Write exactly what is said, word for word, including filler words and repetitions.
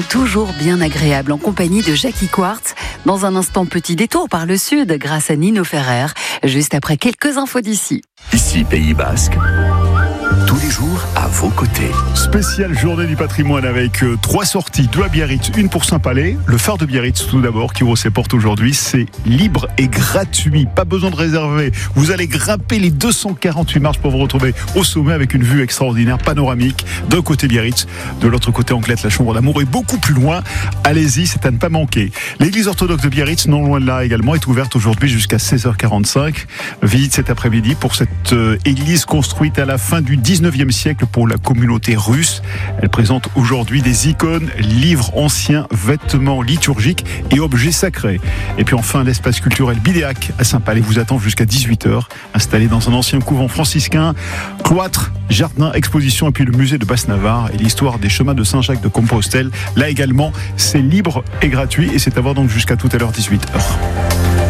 Toujours bien agréable en compagnie de Jackie Quartz. Dans un instant, petit détour par le sud grâce à Nino Ferrer, juste après quelques infos d'ici. Ici, Pays Basque, tous les jours à vos côtés. Spéciale journée du patrimoine avec euh, trois sorties, deux à Biarritz, une pour Saint-Palais. Le phare de Biarritz tout d'abord qui ouvre ses portes aujourd'hui, c'est libre et gratuit, pas besoin de réserver. Vous allez grimper les deux cent quarante-huit marches pour vous retrouver au sommet avec une vue extraordinaire, panoramique. D'un côté Biarritz, de l'autre côté Anglette, la chambre d'amour est beaucoup plus loin. Allez-y, c'est à ne pas manquer. L'église orthodoxe de Biarritz, non loin de là également, est ouverte aujourd'hui jusqu'à seize heures quarante-cinq. Visite cet après-midi pour cette euh, église construite à la fin du dix-neuvième siècle pour la communauté russe. Elle présente aujourd'hui des icônes, livres anciens, vêtements liturgiques et objets sacrés. Et puis enfin, l'espace culturel Bidéac à Saint-Palais vous attend jusqu'à dix-huit heures, installé dans un ancien couvent franciscain, cloître, jardin, exposition et puis le musée de Basse-Navarre et l'histoire des chemins de Saint-Jacques de Compostelle. Là également, c'est libre et gratuit et c'est à voir donc jusqu'à tout à l'heure dix-huit heures.